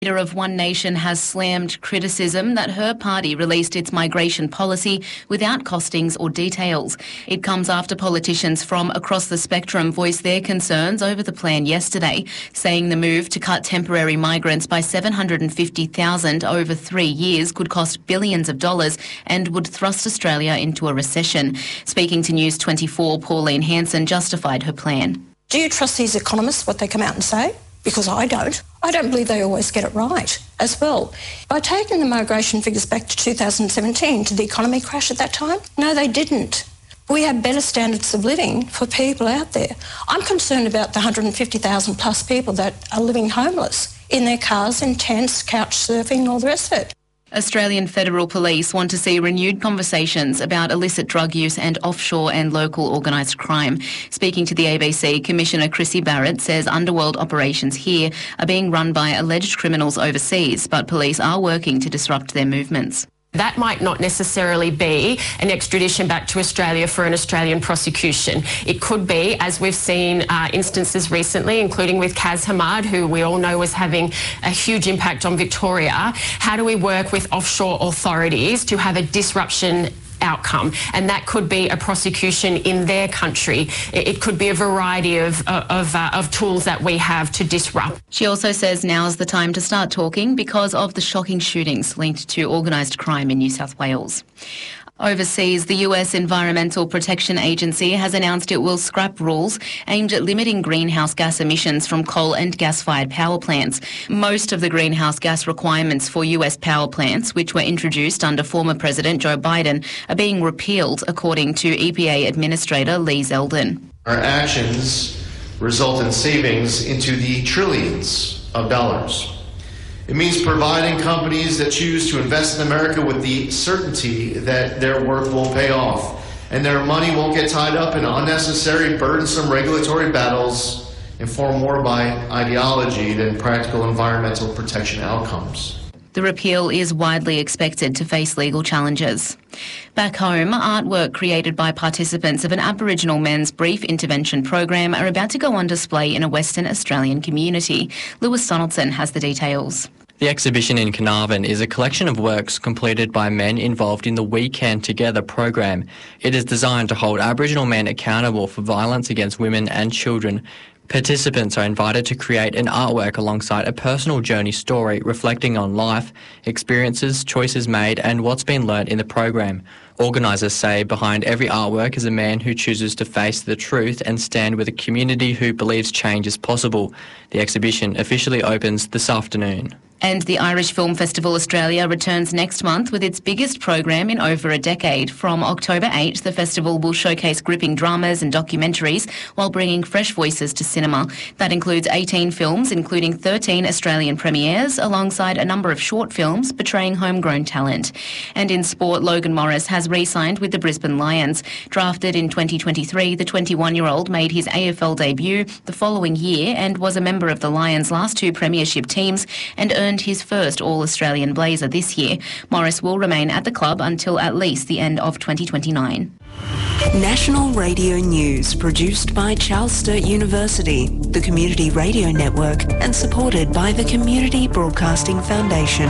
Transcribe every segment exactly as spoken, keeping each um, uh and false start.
Leader of One Nation has slammed criticism that her party released its migration policy without costings or details. It comes after politicians from across the spectrum voiced their concerns over the plan yesterday, saying the move to cut temporary migrants by seven hundred fifty thousand over three years could cost billions of dollars and would thrust Australia into a recession. Speaking to News twenty-four, Pauline Hanson justified her plan. Do you trust these economists, what they come out and say? Because I don't. I don't believe they always get it right as well. By taking the migration figures back to two thousand seventeen, did the economy crash at that time? No, they didn't. We have better standards of living for people out there. I'm concerned about the one hundred fifty thousand plus people that are living homeless in their cars, in tents, couch surfing, all the rest of it. Australian Federal Police want to see renewed conversations about illicit drug use and offshore and local organised crime. Speaking to the A B C, Commissioner Chrissy Barrett says underworld operations here are being run by alleged criminals overseas, but police are working to disrupt their movements. That might not necessarily be an extradition back to Australia for an Australian prosecution. It could be, as we've seen uh, instances recently, including with Kaz Hamad, who we all know was having a huge impact on Victoria. How do we work with offshore authorities to have a disruption outcome? And that could be a prosecution in their country. It could be a variety of, of, uh, of tools that we have to disrupt. She also says now is the time to start talking because of the shocking shootings linked to organised crime in New South Wales. Overseas, the U S Environmental Protection Agency has announced it will scrap rules aimed at limiting greenhouse gas emissions from coal and gas-fired power plants. Most of the greenhouse gas requirements for U S power plants, which were introduced under former President Joe Biden, are being repealed, according to E P A Administrator Lee Zeldin. Our actions result in savings into the trillions of dollars. It means providing companies that choose to invest in America with the certainty that their work will pay off and their money won't get tied up in unnecessary, burdensome regulatory battles informed more by ideology than practical environmental protection outcomes. The repeal is widely expected to face legal challenges. Back home, artwork created by participants of an Aboriginal men's brief intervention program are about to go on display in a Western Australian community. Lewis Donaldson has the details. The exhibition in Carnarvon is a collection of works completed by men involved in the We Can Together program. It is designed to hold Aboriginal men accountable for violence against women and children. Participants are invited to create an artwork alongside a personal journey story reflecting on life, experiences, choices made and what's been learnt in the program. Organisers say behind every artwork is a man who chooses to face the truth and stand with a community who believes change is possible. The exhibition officially opens this afternoon. And the Irish Film Festival Australia returns next month with its biggest program in over a decade. From October eighth, the festival will showcase gripping dramas and documentaries while bringing fresh voices to cinema. That includes eighteen films, including thirteen Australian premieres, alongside a number of short films portraying homegrown talent. And in sport, Logan Morris has re-signed with the Brisbane Lions. Drafted in twenty twenty-three, the twenty-one-year-old made his A F L debut the following year and was a member of the Lions' last two premiership teams and earned his first All-Australian blazer this year. Morris will remain at the club until at least the end of twenty twenty-nine. National Radio News, produced by Charles Sturt University, the Community Radio Network, and supported by the Community Broadcasting Foundation.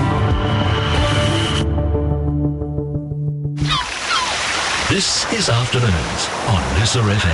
This is Afternoons on N E S A F M.